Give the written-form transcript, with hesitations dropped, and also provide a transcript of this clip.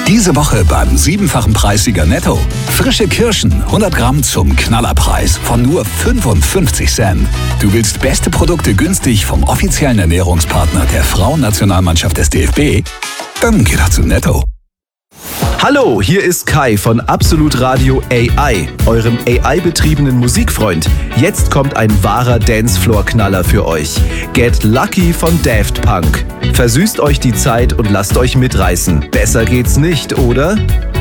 Diese Woche beim 7-fachen Preissieger Netto. Frische Kirschen, 100 Gramm zum Knallerpreis von nur 55 Cent. Du willst beste Produkte günstig vom offiziellen Ernährungspartner der Frauennationalmannschaft des DFB? Dann geh doch zu Netto. Hallo, hier ist Kai von Absolut Radio AI, eurem AI-betriebenen Musikfreund. Jetzt kommt ein wahrer Dancefloor-Knaller für euch. Get Lucky von Daft Punk. Versüßt euch die Zeit und lasst euch mitreißen. Besser geht's nicht, oder?